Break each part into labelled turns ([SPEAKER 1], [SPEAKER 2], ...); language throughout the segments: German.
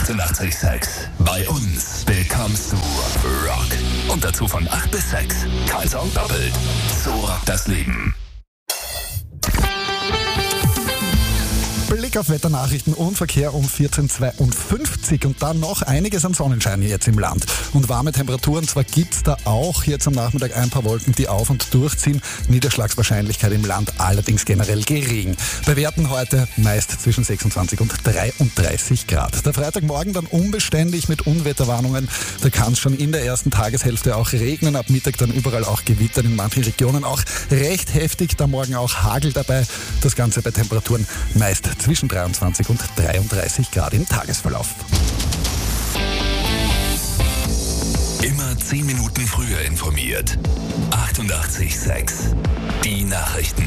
[SPEAKER 1] 88,6. Bei uns bekommst du Rock. Und dazu von 8 bis 6. Kein Song doppelt. So rockt das Leben.
[SPEAKER 2] Blick auf Wetternachrichten und Verkehr um 14.52 und dann noch einiges an Sonnenschein jetzt im Land. Und warme Temperaturen, zwar gibt's da auch jetzt am Nachmittag ein paar Wolken, die auf- und durchziehen. Niederschlagswahrscheinlichkeit im Land allerdings generell gering. Bei Werten heute meist zwischen 26 und 33 Grad. Der Freitagmorgen dann unbeständig mit Unwetterwarnungen. Da kann es schon in der ersten Tageshälfte auch regnen. Ab Mittag dann überall auch gewittern, in manchen Regionen auch recht heftig. Da morgen auch Hagel dabei. Das Ganze bei Temperaturen meist zwischen 23 und 33 Grad im Tagesverlauf.
[SPEAKER 1] Immer 10 Minuten früher informiert. 88,6. Die Nachrichten.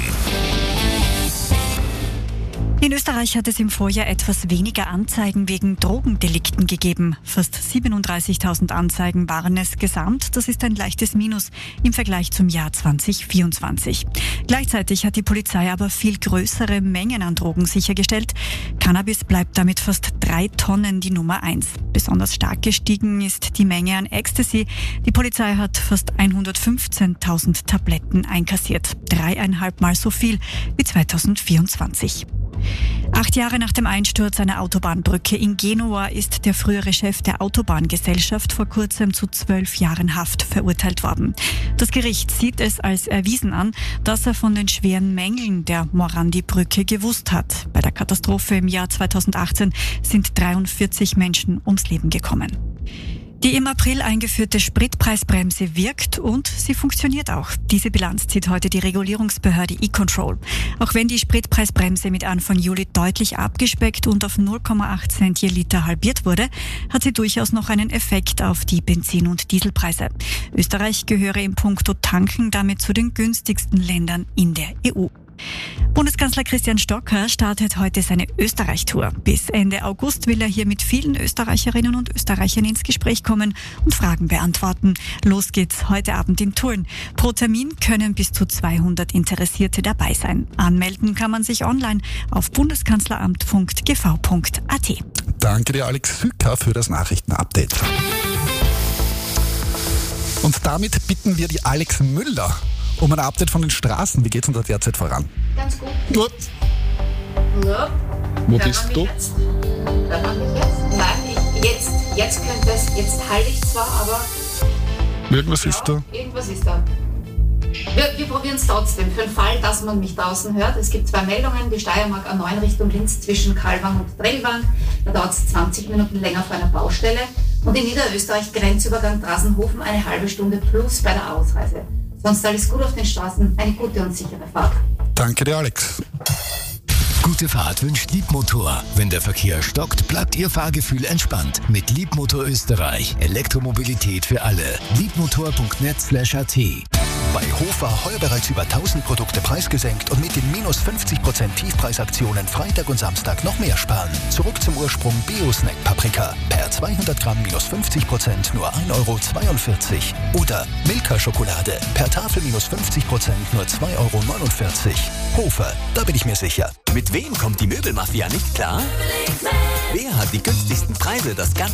[SPEAKER 3] In Österreich hat es im Vorjahr etwas weniger Anzeigen wegen Drogendelikten gegeben. Fast 37.000 Anzeigen waren es gesamt. Das ist ein leichtes Minus im Vergleich zum Jahr 2024. Gleichzeitig hat die Polizei aber viel größere Mengen an Drogen sichergestellt. Cannabis bleibt damit fast 3 Tonnen die Nummer 1. Besonders stark gestiegen ist die Menge an Ecstasy. Die Polizei hat fast 115.000 Tabletten einkassiert. 3,5 Mal so viel wie 2024. 8 Jahre nach dem Einsturz einer Autobahnbrücke in Genua ist der frühere Chef der Autobahngesellschaft vor kurzem zu 12 Jahren Haft verurteilt worden. Das Gericht sieht es als erwiesen an, dass er von den schweren Mängeln der Morandi-Brücke gewusst hat. Bei der Katastrophe im Jahr 2018 sind 43 Menschen ums Leben gekommen. Die im April eingeführte Spritpreisbremse wirkt und sie funktioniert auch. Diese Bilanz zieht heute die Regulierungsbehörde E-Control. Auch wenn die Spritpreisbremse mit Anfang Juli deutlich abgespeckt und auf 0,8 Cent je Liter halbiert wurde, hat sie durchaus noch einen Effekt auf die Benzin- und Dieselpreise. Österreich gehöre in puncto Tanken damit zu den günstigsten Ländern in der EU. Bundeskanzler Christian Stocker startet heute seine Österreich-Tour. Bis Ende August will er hier mit vielen Österreicherinnen und Österreichern ins Gespräch kommen und Fragen beantworten. Los geht's heute Abend in Tulln. Pro Termin können bis zu 200 Interessierte dabei sein. Anmelden kann man sich online auf bundeskanzleramt.gv.at.
[SPEAKER 2] Danke dir, Alex Hücker, für das Nachrichtenupdate. Und damit bitten wir die Alex Müller um ein Update von den Straßen. Wie geht's denn da derzeit voran?
[SPEAKER 4] Ganz gut.
[SPEAKER 2] Ja. Wo bist du?
[SPEAKER 4] Hört man mich jetzt? Nein, jetzt könnte es, jetzt halte ich zwar, aber...
[SPEAKER 2] Irgendwas ist da.
[SPEAKER 4] Irgendwas ist da. Wir probieren es trotzdem. Für den Fall, dass man mich draußen hört. Es gibt 2 Meldungen. Die Steiermark A9 Richtung Linz zwischen Kalwang und Drellwang. Da dauert es 20 Minuten länger vor einer Baustelle. Und in Niederösterreich Grenzübergang Drasenhofen eine halbe Stunde plus bei der Ausreise. Sonst alles gut auf den Straßen. Eine gute und sichere Fahrt.
[SPEAKER 2] Danke dir, Alex.
[SPEAKER 1] Gute Fahrt wünscht Liebmotor. Wenn der Verkehr stockt, bleibt Ihr Fahrgefühl entspannt. Mit Liebmotor Österreich. Elektromobilität für alle. Liebmotor.net/at.
[SPEAKER 5] Bei Hofer heuer bereits über 1000 Produkte preisgesenkt und mit den minus 50% Tiefpreisaktionen Freitag und Samstag noch mehr sparen. Zurück zum Ursprung Bio-Snack Paprika. Per 200 Gramm minus 50% nur 1,42 €. Oder Milka Schokolade. Per Tafel minus 50% nur 2,49 €. Hofer, da bin ich mir sicher.
[SPEAKER 6] Mit wem kommt die Möbelmafia nicht klar? Wer hat die günstigsten Preise das ganze